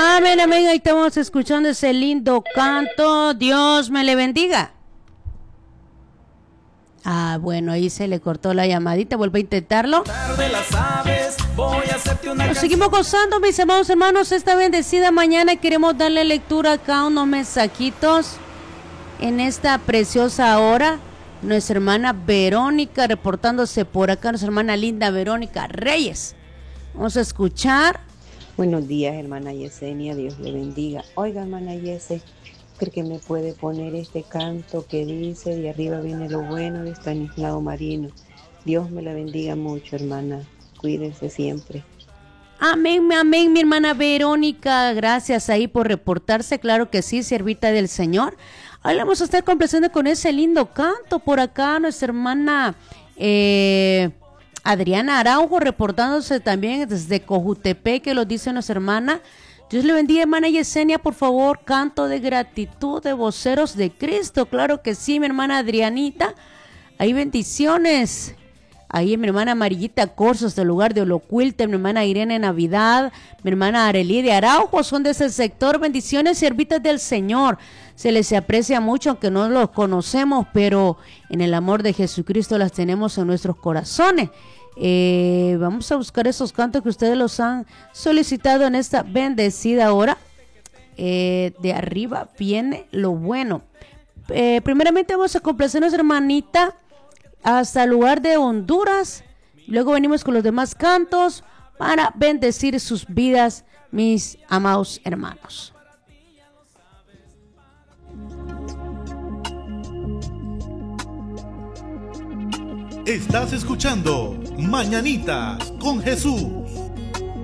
Amén, amén. Ahí estamos escuchando ese lindo canto. Dios me le bendiga. Bueno, ahí se le cortó la llamadita. Vuelve a intentarlo. Nos seguimos gozando, mis amados hermanos, esta bendecida mañana. Queremos darle lectura acá a unos mensajitos en esta preciosa hora. Nuestra hermana Verónica reportándose por acá. Nuestra hermana linda Verónica Reyes. Vamos a escuchar. Buenos días, hermana Yesenia. Dios le bendiga. Oiga, hermana Yese, ¿cree que me puede poner este canto que dice de arriba viene lo bueno de Estanislao Marino? Dios me la bendiga mucho, hermana. Cuídense siempre. Amén, amén, mi hermana Verónica. Gracias ahí por reportarse. Claro que sí, siervita del Señor. Hoy le vamos a estar complaciendo con ese lindo canto. Por acá nuestra hermana Adriana Araujo reportándose también desde Cojutepec, que lo dice nuestra hermana. Dios le bendiga, hermana Yesenia, por favor, canto de gratitud de voceros de Cristo. Claro que sí, mi hermana Adrianita. Ahí bendiciones. Ahí mi hermana Amarillita Corsos del lugar de Olocuilte, mi hermana Irene Navidad, mi hermana Arelí de Araujo, son de ese sector. Bendiciones, siervitas del Señor. Se les aprecia mucho, aunque no los conocemos, pero en el amor de Jesucristo las tenemos en nuestros corazones. Vamos a buscar esos cantos que ustedes los han solicitado en esta bendecida hora. De arriba viene lo bueno. Primeramente vamos a complacer a nuestra hermanita hasta el lugar de Honduras. Luego venimos con los demás cantos para bendecir sus vidas, mis amados hermanos. Estás escuchando Mañanitas con Jesús.